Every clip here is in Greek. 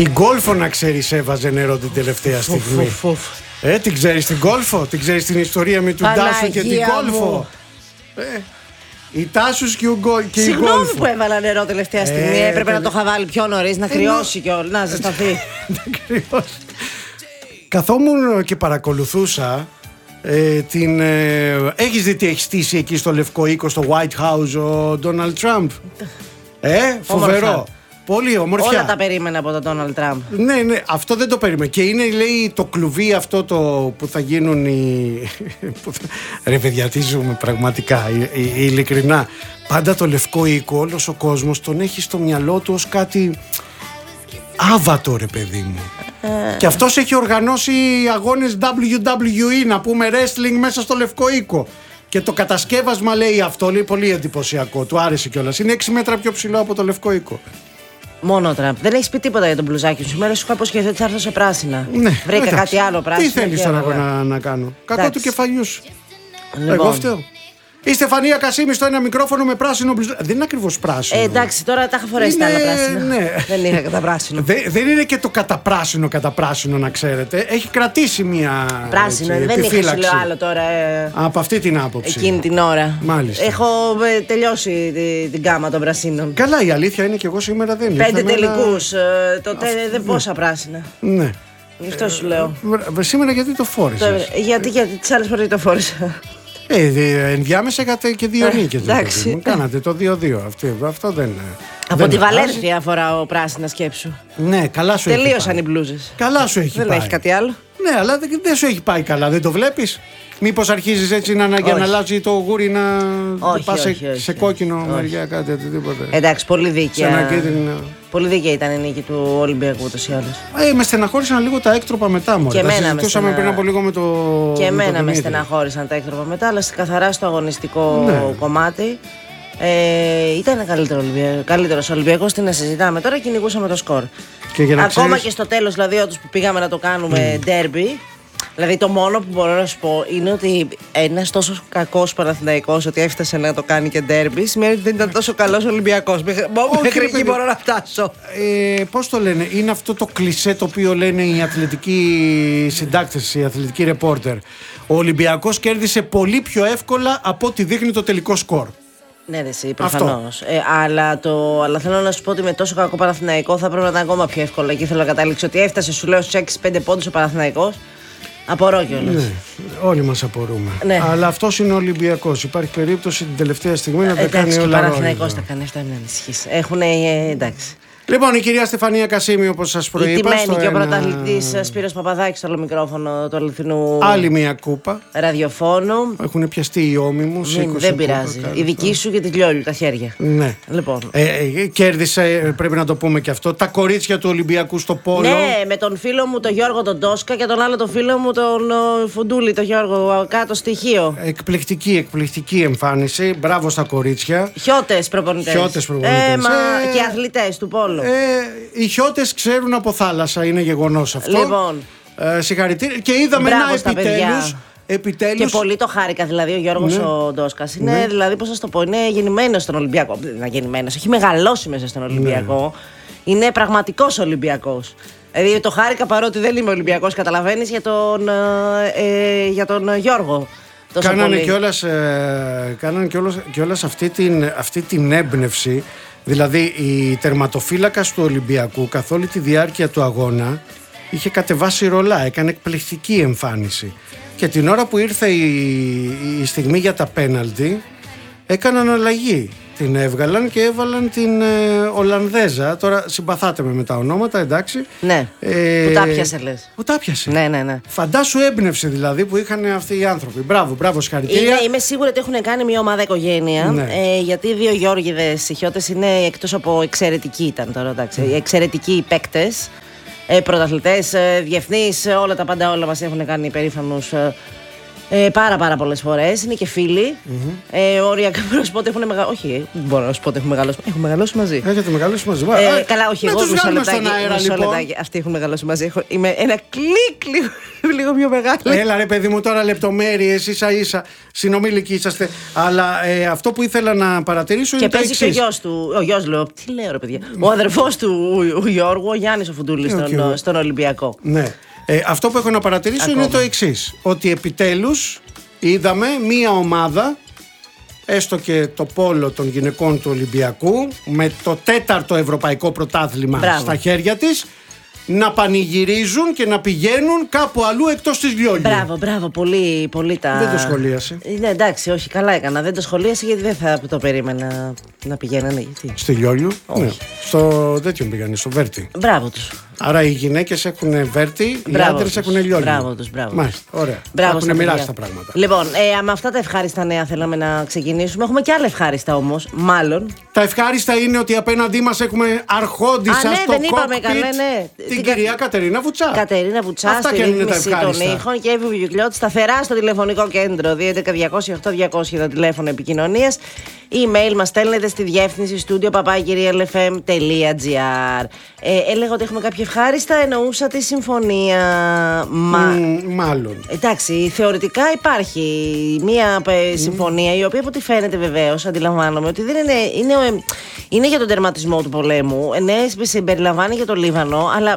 Η Γκόλφο, να ξέρεις, έβαζε νερό την τελευταία στιγμή. Την ξέρεις την Γκόλφο, την ξέρεις την ιστορία με τον Τάσο και την Γκόλφο. Οι Τάσους και η Γκόλφο. Συγγνώμη που έβαλα νερό τελευταία στιγμή. Έπρεπε να το είχα βάλει πιο νωρίς, να κρυώσει κιόλας, να ζεσταθεί. Καθόμουν και παρακολουθούσα έχεις δει τι έχει στήσει εκεί στο Λευκό Οίκο, στο White House, ο Ντόναλντ Τραμπ? Φοβερό. Όμορφα. Πολύ ομορφιά. Όλα τα περίμενα από τον Ντόναλντ Τραμπ. Ναι, αυτό δεν το περίμενα. Και είναι, λέει, το κλουβί αυτό που θα γίνουν οι... Ρε παιδιά, τι ζούμε πραγματικά, ειλικρινά. Πάντα το Λευκό Οίκο, όλος ο κόσμος τον έχει στο μυαλό του ως κάτι άβατο, ρε παιδί μου. Και αυτός έχει οργανώσει αγώνες WWE, να πούμε wrestling, μέσα στο Λευκό Οίκο. Και το κατασκεύασμα, λέει, αυτό, λέει, πολύ εντυπωσιακό. Του άρεσε κιόλας. Είναι 6 μέτρα πιο ψηλό από το Λευκό Οίκο. Μόνο ο Τραμπ. Δεν έχεις πει τίποτα για τον μπλουζάκι σου. Σήμερα σου είχα υποσχεθεί ότι θα έρθω σε πράσινα. Ναι, βρήκα κάτι άλλο πράσινο. Τι θέλεις τώρα να κάνω? Κακό του κεφαλιού σου. Λοιπόν. Εγώ φταίω. Η Στεφανία Κασίμη στο ένα μικρόφωνο με πράσινο μπλουζάκι. Δεν είναι ακριβώς πράσινο. Εντάξει, τώρα τα είχα φορέσει τα άλλα πράσινα. Ναι. Δεν είχα κατά πράσινο. Δεν είναι και το κατά πράσινο, να ξέρετε. Έχει κρατήσει μια. Πράσινο, δεν είχα, σου λέω άλλο τώρα. Από αυτή την άποψη. Εκείνη την ώρα. Μάλιστα. Έχω τελειώσει την γκάμα των πρασίνων. Καλά, η αλήθεια είναι και εγώ σήμερα δεν ήρθα. 5 τελικούς. Τότε δεν πόσα πράσινα. Ναι. Γι' αυτό σου λέω. Σήμερα γιατί το φόρεσες? Γιατί τις άλλες φορές το φόρεσα. Ενδιάμεσα είχατε και 2 νίκες. Κάνατε το 2-2. Αυτό δεν. Από τη Βαλένθια αφορά ο πράσινα, σκέψου. Ναι, καλά σου έχει πάει. Τελείωσαν οι μπλούζες. Καλά σου έχει πάει. Δεν έχει κάτι άλλο. Ναι, αλλά δεν σου έχει πάει καλά. Δεν το βλέπεις? Μήπως αρχίζεις έτσι να αλλάζει το γούρι, να πας σε κόκκινο μεριά, κάτι οτιδήποτε? Εντάξει, πολύ δίκαια. Πολύ δίκαια ήταν η νίκη του Ολυμπιακού ούτως ή άλλως. Με στεναχώρησαν λίγο τα έκτροπα μετά μου. Και εμένα πριν από λίγο με το. Και εμένα με στεναχώρησαν τα έκτροπα μετά, αλλά καθαρά στο αγωνιστικό κομμάτι. Ήταν καλύτερος Ολυμπιακός, τι να συζητάμε. Τώρα κυνηγούσαμε το σκορ. Ακόμα και στο τέλος, δηλαδή, όντως που πήγαμε να το κάνουμε ντέρμπι. Δηλαδή, το μόνο που μπορώ να σου πω είναι ότι ένας τόσο κακός Παναθηναϊκός, ότι έφτασε να το κάνει και ντέρμπι, σημαίνει ότι δεν ήταν τόσο καλός Ολυμπιακός. Μέχρι εκεί μπορώ να φτάσω. Πώς το λένε, είναι αυτό το κλισέ το οποίο λένε οι αθλητικοί συντάκτες, οι αθλητικοί ρεπόρτερ. Ο Ολυμπιακός κέρδισε πολύ πιο εύκολα από ό,τι δείχνει το τελικό σκορ. Ναι, εσύ, προφανώς. Αλλά θέλω να σου πω ότι με τόσο κακό Παναθηναϊκό θα πρέπει να ήταν ακόμα πιο εύκολο. Εκεί θέλω να καταλήξω ότι έφτασε, σου λέω, στους 6-5 πόντους ο Παναθηναϊκός. Απορώ κιόλας. Ναι, όλοι μας απορούμε. Ναι. Αλλά αυτός είναι ο Ολυμπιακός. Υπάρχει περίπτωση την τελευταία στιγμή να τα κάνει όλα. Ο Παναθηναϊκός τα κάνει αυτά, μην ανησυχείς. Έχουνε, εντάξει. Λοιπόν, η κυρία Στεφανία Κασίμη, όπως σας προείπα. Ηττημένη και ο πρωταθλητής Σπύρος Παπαδάκης στο άλλο μικρόφωνο του αληθινού. Άλλη μια κούπα. Ραδιοφώνου. Έχουν πιαστεί οι όμιμους. Δεν πειράζει. Η δική σου και τη Λιόλιου, τα χέρια. Ναι. Λοιπόν. Κέρδισε, πρέπει να το πούμε και αυτό, τα κορίτσια του Ολυμπιακού στο πόλο. Ναι, με τον φίλο μου τον Γιώργο τον Τόσκα και τον άλλο τον φίλο μου τον Φουντούλη, τον Γιώργο, κάτω στοιχείο. Εκπληκτική εμφάνιση. Μπράβο στα κορίτσια. Χιώτες προπονητές. Και αθλητές του πόλου. Οι χιώτες ξέρουν από θάλασσα, είναι γεγονός αυτό. Λοιπόν. Συγχαρητήρια. Και είδαμε επιτέλους. Και πολύ το χάρηκα, δηλαδή, ο Γιώργος ο Ντόσκας. Είναι, δηλαδή, πώς θα το πω, είναι γεννημένος στον Ολυμπιακό. Δεν είναι γεννημένος, έχει μεγαλώσει μέσα στον Ολυμπιακό. Είναι πραγματικός Ολυμπιακός. Δηλαδή, το χάρηκα, παρότι δεν είμαι Ολυμπιακός, καταλαβαίνεις, για τον Γιώργο. Κάνανε κιόλας αυτή την έμπνευση. Δηλαδή η τερματοφύλακας του Ολυμπιακού καθ' όλη τη διάρκεια του αγώνα είχε κατεβάσει ρολά, έκανε εκπληκτική εμφάνιση. Και την ώρα που ήρθε η στιγμή για τα πέναλτι έκαναν αλλαγή. Την έβγαλαν και έβαλαν την Ολλανδέζα. Τώρα συμπαθάτε με τα ονόματα, εντάξει. Ναι, που τα πιάσε λες. Που τα πιάσε. Ναι. Φαντάσου έμπνευση δηλαδή που είχαν αυτοί οι άνθρωποι. Μπράβο, συγχαρητήρια. Είμαι σίγουρη ότι έχουν κάνει μια ομάδα οικογένεια. Ναι. Γιατί οι δύο Γιώργηδες, οι χιώτες, είναι εκτός από εξαιρετικοί ήταν τώρα, εντάξει. Εξαιρετικοί παίκτες, πρωταθλητές, διεθνείς, όλα τα πάντα όλα μας έχουν κάνει περήφανους. Πάρα πολλές φορές. Είναι και φίλοι. Οριακά μπορώ να σου πω ότι έχουν μεγαλώσει. Όχι, δεν μπορώ να σου πω ότι έχουν μεγαλώσει. Έχουν μεγαλώσει μαζί. Έχετε μεγαλώσει μαζί. Καλά, όχι, εγώ μισό λεπτάκι. Αυτοί έχουν μεγαλώσει μαζί. Είμαι ένα κλικ λίγο πιο μεγάλο. Έλα ρε παιδί μου, τώρα λεπτομέρειες, ίσα-ίσα συνομήλικοι είσαστε. Αλλά αυτό που ήθελα να παρατηρήσω είναι το εξής. Και παίζει και ο γιος του. Ο γιος, λέω. Τι λέω, ρε παιδιά. Ο αδερφός του, ο Γιώργου, ο Γιάννης ο Φουντούλης στον Ολυμπιακό. Ναι. Αυτό που έχω να παρατηρήσω είναι το εξής. Ότι επιτέλους είδαμε μία ομάδα, έστω και το πόλο των γυναικών του Ολυμπιακού, με το 4ο ευρωπαϊκό πρωτάθλημα στα χέρια της, να πανηγυρίζουν και να πηγαίνουν κάπου αλλού εκτός της Λιόλιου. Μπράβο, πολύ τα... Δεν το σχολίασε. Ναι, εντάξει, όχι, καλά έκανα. Δεν το σχολίασε γιατί δεν θα το περίμενα να πηγαίνανε. Γιατί... Στη Λιόλιου, ναι. Στο τέτοιο πήγανε, στο Βέρτι. Μπράβο τους. Άρα οι γυναίκες έχουν Βέρτι, οι άντρες έχουν Λιόλιου. Μπράβο τους. Μάλιστα, ωραία. Έχουν μοιράσει τα πράγματα. Λοιπόν, με αυτά τα ευχάριστα νέα θέλαμε να ξεκινήσουμε. Έχουμε και άλλα ευχάριστα όμως, μάλλον. Τα ευχάριστα είναι ότι απέναντί μας έχουμε αρχόντισσα στο κόκπιτ την κυρία Κατερίνα Βουτσά. Κατερίνα Βουτσά, αυτά στη ρύθμιση των ήχων και Εύη Βουγιουκλιώτη σταθερά στο τηλεφωνικό κέντρο 211-200-8200 το τηλέφωνο επικοινωνίας. Email μας στέλνετε στη διεύθυνση studio@lfm.gr. Έλεγα ότι έχουμε κάποια ευχάριστα, εννοούσα τη συμφωνία. Μάλλον. Εντάξει, θεωρητικά υπάρχει μια συμφωνία η οποία από ό,τι φαίνεται βεβαίως, αντιλαμβάνομαι ότι δεν είναι για τον τερματισμό του πολέμου. Ναι, συμπεριλαμβάνει για το Λίβανο, αλλά.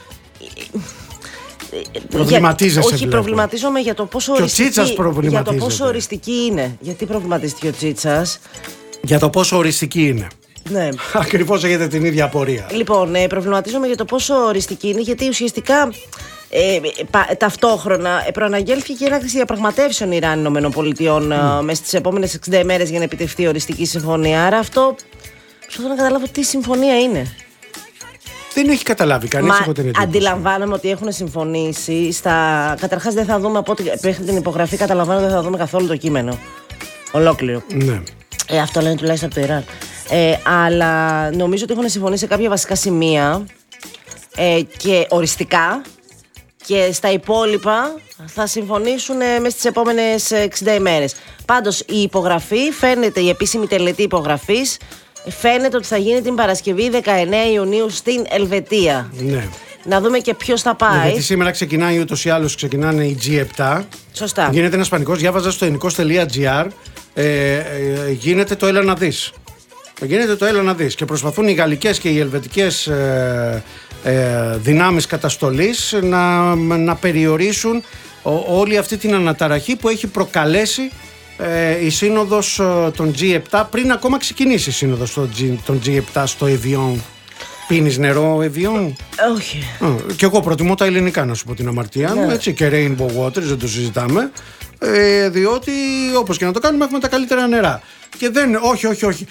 Προβληματίζεσαι. Όχι, προβληματίζομαι για το πόσο οριστική είναι. Γιατί προβληματίστηκε ο Τσίτσας? Για το πόσο οριστική είναι. Ναι. Ακριβώς έχετε την ίδια απορία. Λοιπόν, προβληματίζομαι για το πόσο οριστική είναι, γιατί ουσιαστικά ταυτόχρονα προαναγγέλθηκε και έναρξη διαπραγματεύσεων Ιράν-Ηνωμένων Πολιτειών μέσα στις επόμενες 60 ημέρες για να επιτευχθεί οριστική συμφωνία. Άρα αυτό προσπαθώ να καταλάβω τι συμφωνία είναι. Δεν έχει καταλάβει κανείς, έχω την εντύπωση. Αντιλαμβάνομαι ότι έχουν συμφωνήσει καταρχάς δεν θα δούμε από ό,τι μέχρι την υπογραφή, καταλαβαίνω δεν θα δούμε καθόλου το κείμενο ολόκληρο. Ναι. Αυτό λένε τουλάχιστον από το Ιράν. Αλλά νομίζω ότι έχουν συμφωνήσει σε κάποια βασικά σημεία και οριστικά, και στα υπόλοιπα θα συμφωνήσουν μέσα στις επόμενες 60 ημέρες. Πάντως η υπογραφή φαίνεται, η επίσημη τελετή υπογραφής φαίνεται ότι θα γίνει την Παρασκευή 19 Ιουνίου στην Ελβετία. Ναι. Να δούμε και ποιος θα πάει. Γιατί σήμερα ξεκινάει ούτως ή άλλως, ξεκινάνε οι G7. Σωστά. Γίνεται ένας πανικός, διάβαζα στο ελληνικός.gr, γίνεται το έλα να δεις. Γίνεται το έλα να δεις. Και προσπαθούν οι γαλλικές και οι ελβετικές δυνάμεις καταστολής να περιορίσουν όλη αυτή την αναταραχή που έχει προκαλέσει η σύνοδος των G7 πριν ακόμα ξεκινήσει η σύνοδος των G7 στο Evian. Πίνεις νερό Evian? Όχι. Και εγώ προτιμώ τα ελληνικά, να σου πω την αμαρτία μου, έτσι, και Rainbow Waters, δεν το συζητάμε, διότι όπως και να το κάνουμε έχουμε τα καλύτερα νερά. Και δεν, όχι,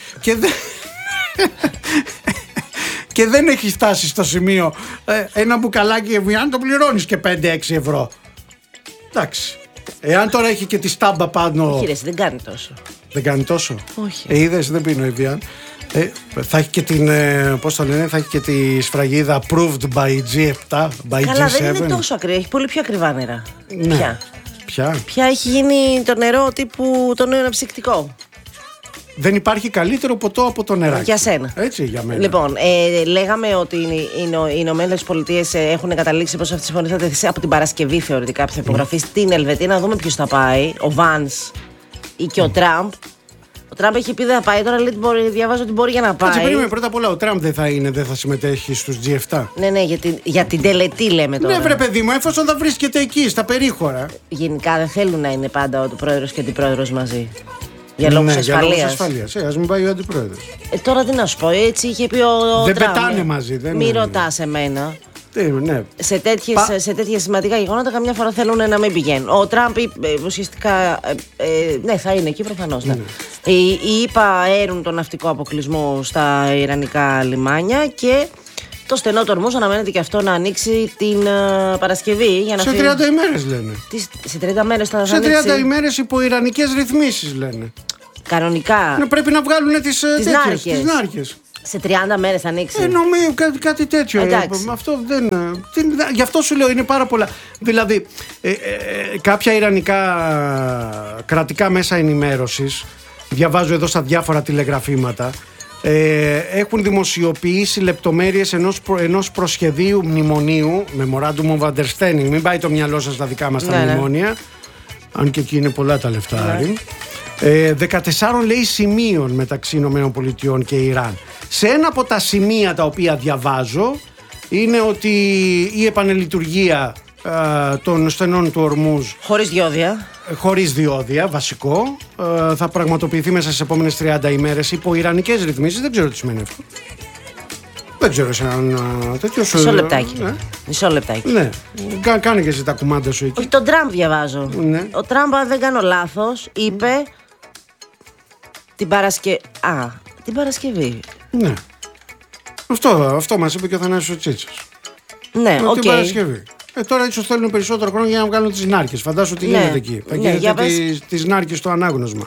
και δεν έχει φτάσει στο σημείο ένα μπουκαλάκι Evian το πληρώνεις και 5-6 ευρώ. Εντάξει. Εάν τώρα έχει και τη στάμπα πάνω. Όχι, δεν κάνει τόσο. Δεν κάνει τόσο. Όχι. Είδες, δεν πίνω Evian. Θα έχει και την. Πώς το λένε, θα έχει και τη σφραγίδα approved by G7, by Καλά, G7. δεν είναι τόσο ακριβά. Έχει πολύ πιο ακριβά νερά. Ναι. Πια έχει γίνει το νερό τύπου το νέο αναψυκτικό. Δεν υπάρχει καλύτερο ποτό από το νεράκι. Για σένα. Έτσι, για μένα. Λοιπόν, λέγαμε ότι οι Ηνωμένες Πολιτείες έχουν καταλήξει πως αυτή η συμφωνία θα τεθεί από την Παρασκευή θεωρητικά που θα υπογραφεί στην Ελβετία. Να δούμε ποιος θα πάει. Ο Βάνς ή και ο Τραμπ. Ο Τραμπ έχει πει δεν θα πάει, τώρα λέει, διαβάζω ότι μπορεί για να πάει. Έτσι, περίμενε, πρώτα απ' όλα ο Τραμπ δεν θα συμμετέχει στους G7. Ναι, για την τελετή λέμε τώρα. Ναι, βρε παιδί μου, εφόσον θα βρίσκεται εκεί, στα περίχωρα. Γενικά δεν θέλουν να είναι πάντα ο πρόεδρος και αντιπρόεδρος μαζί. Για λόγους ασφαλείας. Ας μην πάει ο αντιπρόεδρος. Τώρα τι να σου πω, έτσι είχε πει ο δεν Τραμπ. Πετάνε μαζί, δεν Μην ρωτάς εμένα. Ναι. Σε τέτοια σημαντικά γεγονότα καμιά φορά θέλουν να μην πηγαίνουν. Ο Τραμπ ουσιαστικά ναι, θα είναι εκεί προφανώς. Ναι. Οι ΗΠΑ αέρουν τον ναυτικό αποκλεισμό στα ιρανικά λιμάνια και το στενό του ορμούς αναμένεται και αυτό να ανοίξει την Παρασκευή. Για να σε 30 ημέρες λένε. Σε 30 μέρες θα σε 30 ημέρες υπό ιρανικές ρυθμίσεις λένε. Κανονικά. Πρέπει να βγάλουν τις νάρκες. Σε 30 μέρες θα ανοίξει. Νομίζω κάτι τέτοιο. Αυτό δεν. Γι' αυτό σου λέω είναι πάρα πολλά. Δηλαδή, κάποια ιρανικά κρατικά μέσα ενημέρωσης, διαβάζω εδώ στα διάφορα τηλεγραφήματα, έχουν δημοσιοποιήσει λεπτομέρειες ενός προσχεδίου μνημονίου, Memorandum of Understanding. Μην πάει το μυαλό σας στα δικά μας τα μνημόνια, αν και εκεί είναι πολλά τα λεφτά. 14 λέει σημείων μεταξύ ΗΠΑ και Ιράν. Σε ένα από τα σημεία τα οποία διαβάζω είναι ότι η επανελειτουργία των στενών του Ορμούζ χωρίς διόδια, βασικό, θα πραγματοποιηθεί μέσα στις επόμενες 30 ημέρες υπό ιρανικές ρυθμίσεις. Δεν ξέρω τι σημαίνει αυτό. Δεν ξέρω σε έναν τέτοιο. Μισό λεπτάκι. Ναι. Κάνε και εσύ τα κουμάντα σου εκεί. Όχι, τον Τραμπ διαβάζω. Ναι. Ο Τραμπ, αν δεν κάνω λάθος, είπε την Παρασκευή. Ναι. Αυτό μας είπε και ο Θανάσης ο Τσίτσας. Ναι, την Παρασκευή. Τώρα ίσως θέλουν περισσότερο χρόνο για να βγάλουν τις νάρκες. Φαντάσου τι γίνεται εκεί. Θα γίνεται τις νάρκες στο ανάγνωσμα.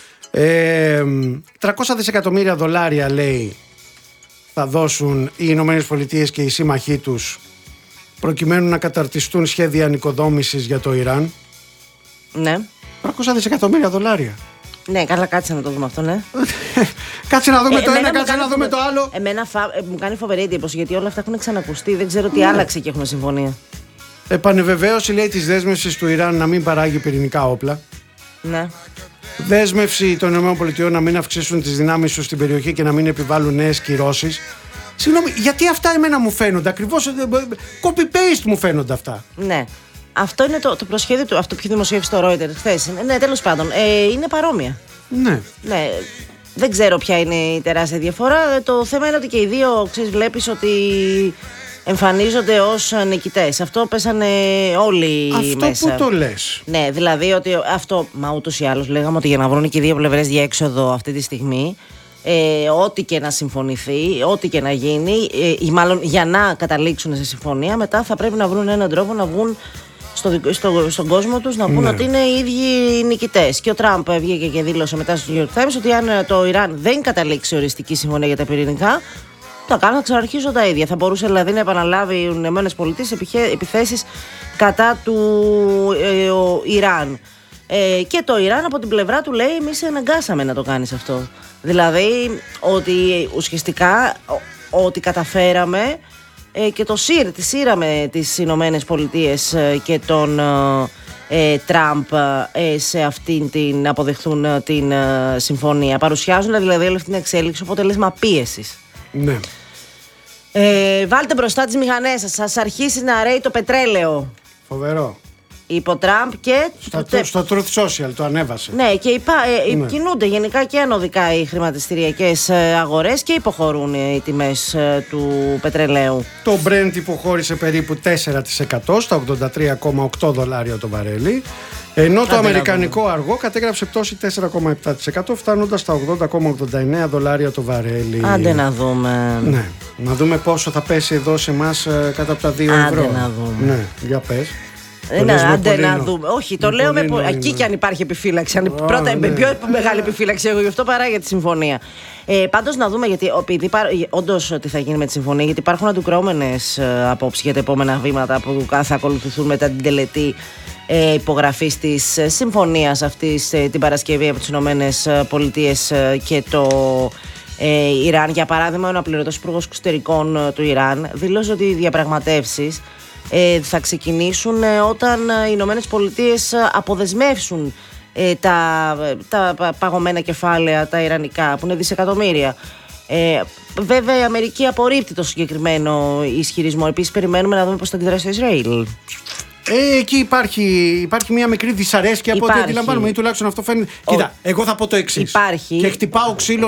300 δισεκατομμύρια δολάρια λέει θα δώσουν οι Ηνωμένες Πολιτείες και οι σύμμαχοί τους προκειμένου να καταρτιστούν σχέδια ανοικοδόμησης για το Ιράν. Ναι. 300 δισεκατομμύρια δολάρια. Ναι, καλά, κάτσε να το δούμε αυτό, ναι. Κάτσε να δούμε το ένα, κάτσε να δούμε το άλλο. Εμένα μου κάνει φοβερή εντύπωση γιατί όλα αυτά έχουν ξανακουστεί. Δεν ξέρω τι άλλαξε και έχουμε συμφωνία. Επανεβεβαίωση λέει της δέσμευσης του Ιράν να μην παράγει πυρηνικά όπλα. Ναι. Δέσμευση των ΗΠΑ να μην αυξήσουν τις δυνάμεις τους στην περιοχή και να μην επιβάλλουν νέες κυρώσεις. Συγγνώμη, γιατί αυτά εμένα μου φαίνονται ακριβώς copy-paste μου φαίνονται αυτά. Ναι. Αυτό είναι το προσχέδιο του, αυτό που δημοσίευσε το Reuters χθες. Ναι, τέλος πάντων. Είναι παρόμοια. Ναι. Ναι. Δεν ξέρω ποια είναι η τεράστια διαφορά. Το θέμα είναι ότι και οι δύο, βλέπεις ότι εμφανίζονται ως νικητές. Αυτό πέσανε όλοι αυτό μέσα. Αυτό που το λες. Ναι, δηλαδή ότι αυτό, μα ούτως ή άλλως λέγαμε ότι για να βρουν και οι δύο πλευρές διέξοδο αυτή τη στιγμή, ό,τι και να συμφωνηθεί, ό,τι και να γίνει, ή μάλλον για να καταλήξουν σε συμφωνία, μετά θα πρέπει να βρουν έναν τρόπο να βγουν στον κόσμο τους να πούν ότι είναι οι ίδιοι νικητές. Και ο Τραμπ βγήκε και δήλωσε μετά στο New York Times ότι αν το Ιράν δεν καταλήξει οριστική συμφωνία για τα πυρηνικά, θα ξαναρχίσουν τα ίδια. Θα μπορούσε δηλαδή να επαναλάβει οι ΗΠΑ επιθέσεις κατά του Ιράν. Και το Ιράν από την πλευρά του λέει: εμείς αναγκάσαμε να το κάνεις αυτό. Δηλαδή ότι ουσιαστικά ότι καταφέραμε και τη σύραμε τις Ηνωμένες Πολιτείες και τον Τραμπ σε αυτήν την αποδεχθούν την συμφωνία. Παρουσιάζουν δηλαδή όλη αυτή την εξέλιξη αποτέλεσμα πίεσης. Ναι. Βάλτε μπροστά τις μηχανές σας, σας αρχίσει να ρέει το πετρέλαιο. Φοβερό. Είπε ο Τραμπ και στο Truth Social το ανέβασε. Ναι, και κινούνται γενικά και ανωδικά οι χρηματιστηριακές αγορές και υποχωρούν οι τιμές του πετρελαίου. Το Brent υποχώρησε περίπου 4% στα $83,8 το βαρέλι, ενώ το αμερικανικό αργό κατέγραψε πτώση 4,7% φτάνοντας στα $80,89 το βαρέλι. Άντε να δούμε. Ναι, να δούμε πόσο θα πέσει εδώ σε εμάς κάτω από τα 2 ευρώ. Άντε να δούμε. Ναι, για πες. Άντε να δούμε. Όχι, το λέω με εκεί κι αν υπάρχει επιφύλαξη. Πρώτα, με πιο μεγάλη επιφύλαξη εγώ γι' αυτό παρά για τη συμφωνία. Πάντως να δούμε, γιατί όντως τι θα γίνει με τη συμφωνία, γιατί υπάρχουν αντικρώμενες απόψεις για τα επόμενα βήματα που θα ακολουθηθούν μετά την τελετή υπογραφής της συμφωνίας αυτής την Παρασκευή από τις Ηνωμένες Πολιτείες και το Ιράν. Για παράδειγμα, ο αναπληρωτός υπουργός εξωτερικών του Ιράν δήλωσε ότι οι διαπραγματεύσεις θα ξεκινήσουν όταν οι Ηνωμένες Πολιτείες αποδεσμεύσουν τα παγωμένα κεφάλαια, τα ιρανικά, που είναι δισεκατομμύρια. Βέβαια η Αμερική απορρίπτει το συγκεκριμένο ισχυρισμό. Επίσης περιμένουμε να δούμε πώς θα αντιδράσει το Ισραήλ. Εκεί υπάρχει μια μικρή δυσαρέσκεια από ό,τι αντιλαμβάνομαι, ή τουλάχιστον αυτό φαίνεται. Κοίτα, εγώ θα πω το εξής. Και χτυπάω ξύλο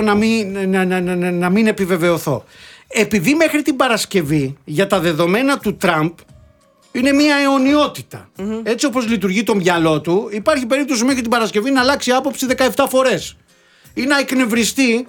να μην επιβεβαιωθώ. Επειδή μέχρι την Παρασκευή για τα δεδομένα του Τραμπ είναι μια αιωνιότητα. Έτσι όπως λειτουργεί το μυαλό του, υπάρχει περίπτωση μέχρι την Παρασκευή να αλλάξει άποψη 17 φορές. Ή να εκνευριστεί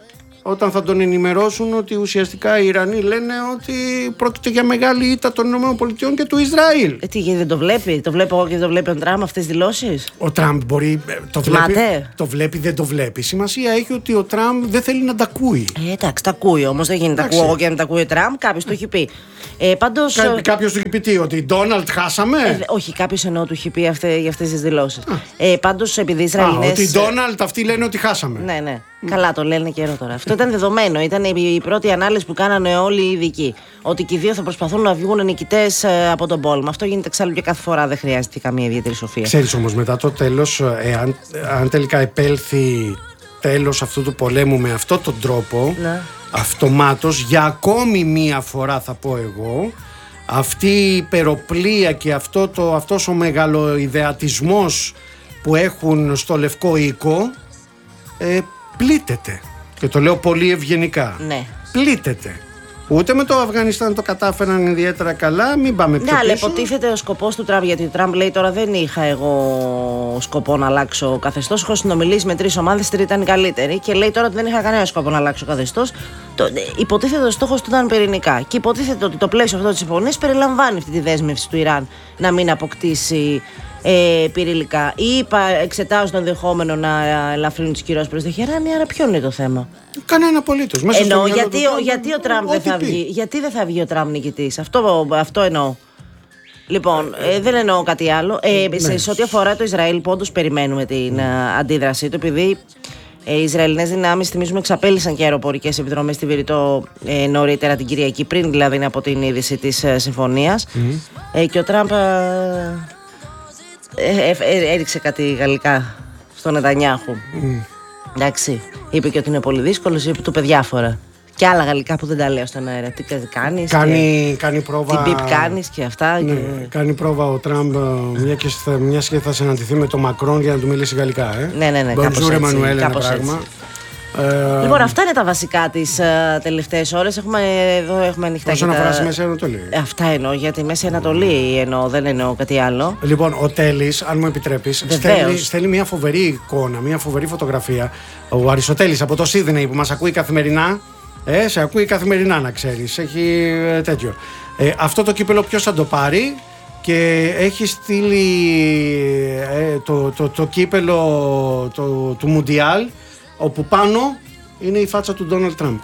όταν θα τον ενημερώσουν ότι ουσιαστικά οι Ιρανοί λένε ότι πρόκειται για μεγάλη ήττα των ΗΠΑ και του Ισραήλ. Τι, δεν το βλέπει? Το βλέπω εγώ και το βλέπει ο Τραμπ αυτές τις δηλώσεις. Ο Τραμπ μπορεί. Το βλέπει, δεν το βλέπει. Σημασία έχει ότι ο Τραμπ δεν θέλει να τα ακούει. Εντάξει, τα ακούει όμως. Δεν γίνεται. Ακούω εγώ και να τα ακούει ο Τραμπ. Κάποιος το έχει πει. Κάποιος του έχει πει τι, ότι Ντόναλντ χάσαμε. Όχι, κάποιος εννοώ του έχει πει για αυτές τις δηλώσεις. Πάντως, επειδή οι Ισραηλινές. Ότι Ντόναλντ αυτοί λένε ότι χάσαμε. Ναι. Καλά, το λένε καιρό τώρα. Αυτό ήταν δεδομένο. Ήταν η πρώτη ανάλυση που κάνανε όλοι οι ειδικοί. Ότι και οι δύο θα προσπαθούν να βγουν νικητές από τον πόλεμο. Αυτό γίνεται εξάλλου και κάθε φορά. Δεν χρειάζεται καμία ιδιαίτερη σοφία. Ξέρεις όμως, μετά το τέλος, αν τελικά επέλθει τέλος αυτού του πολέμου με αυτόν τον τρόπο, αυτομάτως για ακόμη μία φορά θα πω εγώ, αυτή η υπεροπλία και αυτός ο μεγαλοειδεατισμός που έχουν στο Λευκό Οίκο πλήττεται. Και το λέω πολύ ευγενικά. Ναι. Πλήττεται. Ούτε με το Αφγανιστάν το κατάφεραν ιδιαίτερα καλά, μην πάμε πιο πίσω. Αλλά υποτίθεται ο σκοπός του Τραμπ, γιατί ο Τραμπ λέει τώρα δεν είχα εγώ σκοπό να αλλάξω καθεστώς. Έχω συνομιλήσει με 3 ομάδες, 3 ήταν οι καλύτεροι. Και λέει τώρα ότι δεν είχα κανένα σκοπό να αλλάξω καθεστώς. Υποτίθεται ο στόχος του ήταν πυρηνικά. Και υποτίθεται ότι το πλαίσιο αυτό της συμφωνίας περιλαμβάνει αυτή τη δέσμευση του Ιράν να μην αποκτήσει πυρηνικά. Ή εξετάζουν το ενδεχόμενο να ελαφρύνουν τις κυρώσεις προς τη Τεχεράνη, άρα ποιο είναι το θέμα? Κανένα απολύτως. Εννοώ γιατί ο Τραμπ δεν θα βγει. Γιατί δεν θα βγει ο Τραμπ νικητής? Αυτό εννοώ. Λοιπόν, δεν εννοώ κάτι άλλο. Σε ό,τι αφορά το Ισραήλ, που όντως περιμένουμε την αντίδρασή του, επειδή οι Ισραηλινές δυνάμεις, θυμίζουμε, εξαπέλυσαν και αεροπορικές επιδρομές στη Βηρητό νωρίτερα την Κυριακή, πριν δηλαδή από την είδηση της συμφωνίας. Και ο Τραμπ έριξε κάτι γαλλικά στον Νετανιάχου. Εντάξει. Είπε και ότι είναι πολύ δύσκολος, είπε του διάφορα. Και άλλα γαλλικά που δεν τα λέω στον αέρα. Τι κάνεις? Κάνει πρόβα. Τι μπιπ κάνεις και αυτά. Ναι, κάνει πρόβα ο Τραμπ, μια και θα συναντηθεί με τον Μακρόν για να του μιλήσει γαλλικά. Ναι. Bonjour Εμμανουέλ, ένα πράγμα. Λοιπόν, αυτά είναι τα βασικά τις τελευταίες ώρες. Εδώ έχουμε ανοιχτά. Όσον αφορά στη Μέση Ανατολή. Αυτά εννοώ, για τη Μέση Ανατολή εννοώ, δεν εννοώ κάτι άλλο. Λοιπόν, ο Τέλης, αν μου επιτρέπεις, στέλνει μια φοβερή εικόνα, μια φοβερή φωτογραφία. Ο Αριστοτέλης από το Σίδνεϊ που μας ακούει καθημερινά. Σε ακούει καθημερινά, να ξέρεις. Έχει τέτοιο. Αυτό το κύπελο ποιος θα το πάρει? Και έχει στείλει το κύπελο του Μουντιάλ, όπου πάνω είναι η φάτσα του Ντόναλντ Τραμπ.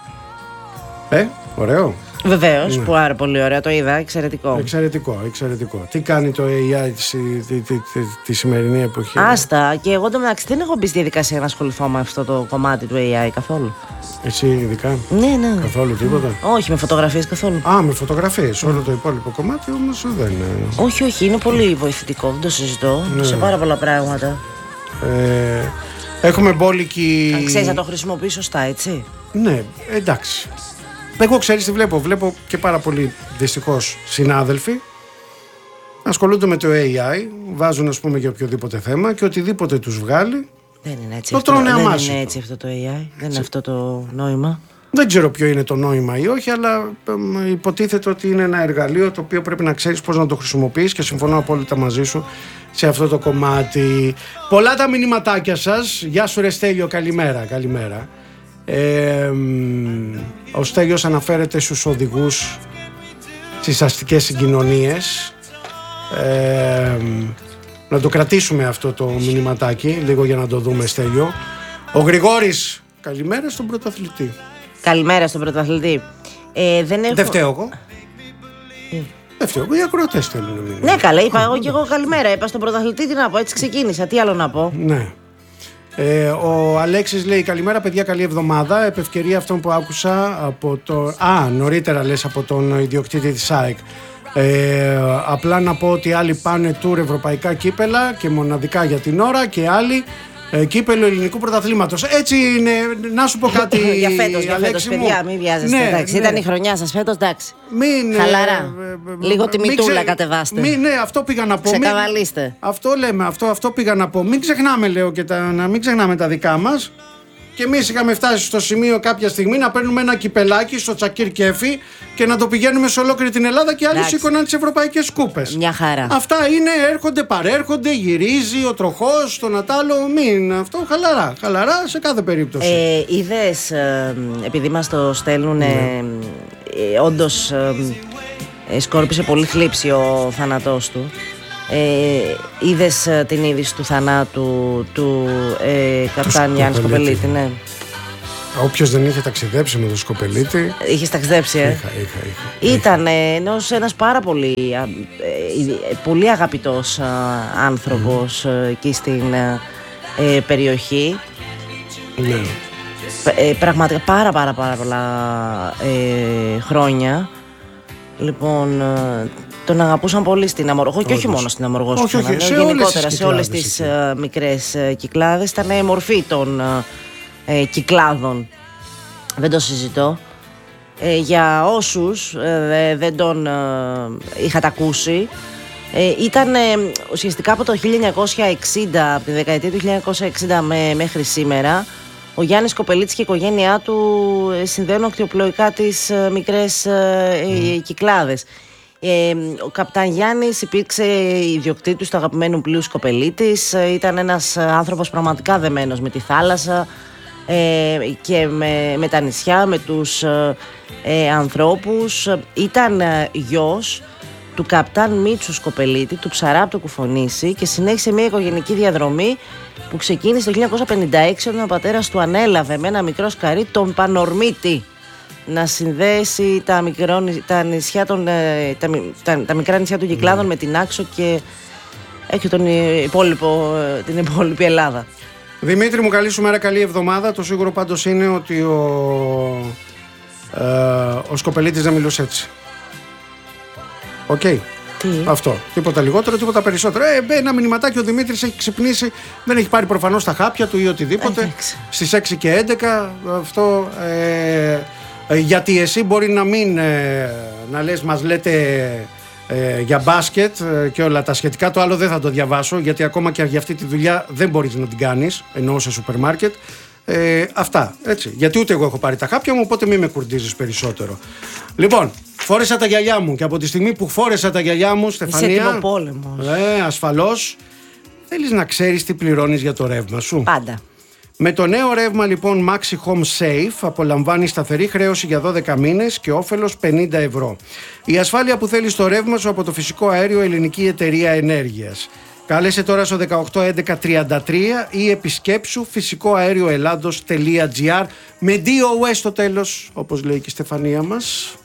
Ωραίο. Βεβαίως, ναι. Πάρα πολύ ωραία, το είδα, εξαιρετικό. Εξαιρετικό. Τι κάνει το AI τη σημερινή εποχή? Άστα, και εγώ μεταξύ δεν έχω μπει στη διαδικασία να ασχοληθώ με αυτό το κομμάτι του AI καθόλου. Εσύ ειδικά? Ναι. Καθόλου τίποτα? Όχι, με φωτογραφίες καθόλου. Με φωτογραφίες. Όλο το υπόλοιπο κομμάτι όμως δεν είναι. Όχι, είναι πολύ βοηθητικό, δεν το συζητώ. Ναι. Σε πάρα πολλά πράγματα. Έχουμε μπόλικη. Αν ξέρεις να το χρησιμοποιείς σωστά, έτσι. Ναι, εντάξει. Εγώ ξέρεις τι βλέπω και πάρα πολλοί δυστυχώς συνάδελφοι ασχολούνται με το AI, βάζουν ας πούμε για οποιοδήποτε θέμα και οτιδήποτε τους βγάλει δεν είναι έτσι, το τρώνε αμάσι. Δεν είναι έτσι αυτό το AI, δεν είναι αυτό το νόημα. Δεν ξέρω ποιο είναι το νόημα ή όχι, αλλά υποτίθεται ότι είναι ένα εργαλείο το οποίο πρέπει να ξέρεις πώς να το χρησιμοποιείς και συμφωνώ απόλυτα μαζί σου σε αυτό το κομμάτι. Πολλά τα μηνυματάκια σας. Γεια σου ρε Στέλιο, καλημέρα. Ο Στέλιος αναφέρεται στους οδηγούς στις αστικές συγκοινωνίες. Να το κρατήσουμε αυτό το μηνυματάκι λίγο για να το δούμε, Στέλιο. Ο Γρηγόρης, καλημέρα στον πρωταθλητή. Καλημέρα στον πρωταθλητή. Δεν φταίω εγώ. Δεν φταίω εγώ, οι ακροατές θέλουν. Ναι, καλά, είπα εγώ και εγώ καλημέρα. Είπα στον πρωταθλητή, τι να πω, έτσι ξεκίνησα. Τι άλλο να πω. Ναι. Ο Αλέξης λέει καλημέρα παιδιά, καλή εβδομάδα. Επ' ευκαιρία αυτών που άκουσα από το... νωρίτερα λες από τον ιδιοκτήτη της ΑΕΚ. Απλά να πω ότι άλλοι πάνε tour ευρωπαϊκά κύπελα και μοναδικά για την ώρα και άλλοι κύπελο ελληνικού πρωταθλήματος. Έτσι είναι, να σου πω κάτι. Για φέτος, παιδιά, μην βιάζεστε. Ναι, εντάξει, ήταν η χρονιά σας φέτος, εντάξει. Χαλαρά. Λίγο τιμητούλα κατεβάστε. Ναι, αυτό πήγα να πω. Ξεκαβαλίστε. Αυτό λέμε, αυτό πήγα να πω. Μην ξεχνάμε, λέω, και μην ξεχνάμε τα δικά μας. Και εμείς είχαμε φτάσει στο σημείο κάποια στιγμή να παίρνουμε ένα κυπελάκι στο Τσακίρ Κέφι και να το πηγαίνουμε σε ολόκληρη την Ελλάδα και άλλοι σήκωναν τις ευρωπαϊκές κούπες. Μια χαρά. Αυτά είναι, έρχονται, παρέρχονται, γυρίζει ο τροχός, το Νατάλο. Μην αυτό, χαλαρά σε κάθε περίπτωση. Είδες, επειδή μας το στέλνουν, όντως σκόρπισε πολύ θλίψη ο θάνατός του. Είδες την είδηση του θανάτου του καπτάν Γιάννη Σκοπελίτη? Ναι. Όποιος δεν είχε ταξιδέψει με τον Σκοπελίτη. Είχες ταξιδέψει, Είχα. Ήταν ένας πάρα πολύ αγαπητός άνθρωπος εκεί στην περιοχή. Ναι. Πραγματικά πάρα πολλά χρόνια. Λοιπόν, τον αγαπούσαν πολύ στην Αμοργό και όχι μόνο στην Αμοργό, γενικότερα σε όλες τις μικρές κυκλάδες. Ήταν μορφή των κυκλάδων, δεν το συζητώ. Για όσους δεν τον είχατε ακούσει, ήταν ουσιαστικά από το 1960, από τη δεκαετία του 1960 μέχρι σήμερα, ο Γιάννης Σκοπελίτης και η οικογένειά του συνδέουν ακτιοπλοϊκά τις μικρές κυκλάδες. Ο καπτάν Γιάννης υπήρξε ιδιοκτήτης του αγαπημένου πλοίου Σκοπελίτης. Ήταν ένας άνθρωπος πραγματικά δεμένος με τη θάλασσα και με τα νησιά, με τους ανθρώπους. Ήταν γιος του καπτάν Μίτσου Σκοπελίτη, του ψαρά από το Κουφονήσι, και συνέχισε μια οικογενική διαδρομή που ξεκίνησε το 1956 όταν ο πατέρας του ανέλαβε με ένα μικρό σκαρί τον Πανορμίτη να συνδέσει τα μικρά νησιά των Κυκλάδων με την Άξο και την υπόλοιπη Ελλάδα. Δημήτρη μου, καλή σου μέρα, καλή εβδομάδα. Το σίγουρο πάντως είναι ότι ο Σκοπελίτης δεν μιλούσε έτσι. Οκ. Τι? Αυτό. Τίποτα λιγότερο, τίποτα περισσότερο. Ένα μηνυματάκι, ο Δημήτρης έχει ξυπνήσει, δεν έχει πάρει προφανώς τα χάπια του ή οτιδήποτε. Στις 6 και 11 αυτό. Γιατί εσύ μπορεί να μην να λες, μας λέτε για μπάσκετ και όλα τα σχετικά. Το άλλο δεν θα το διαβάσω, γιατί ακόμα και για αυτή τη δουλειά δεν μπορείς να την κάνεις, εννοώ σε σούπερ μάρκετ. Αυτά, έτσι. Γιατί ούτε εγώ έχω πάρει τα χάπια μου, οπότε μην με κουρδίζεις περισσότερο. Λοιπόν, φόρεσα τα γυαλιά μου και από τη στιγμή που φόρεσα τα γυαλιά μου, Στεφανία. Είσαι τυποπόλεμος. Ασφαλώς. Θέλεις να ξέρεις τι πληρώνεις για το ρεύμα σου? Πάντα. Με το νέο ρεύμα λοιπόν Maxi Home Safe απολαμβάνει σταθερή χρέωση για 12 μήνες και όφελος 50 ευρώ. Η ασφάλεια που θέλεις στο ρεύμα σου από το φυσικό αέριο Ελληνική Εταιρεία Ενέργειας. Κάλεσε τώρα στο 181133 ή επισκέψου φυσικοαέρioελλάδος.gr με DOS στο τέλος, όπως λέει και η Στεφανία μας.